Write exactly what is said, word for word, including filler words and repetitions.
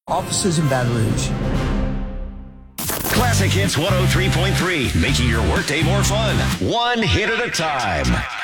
offices in Baton Rouge. Classic Hits one oh three point three, making your workday more fun. One hit at a time.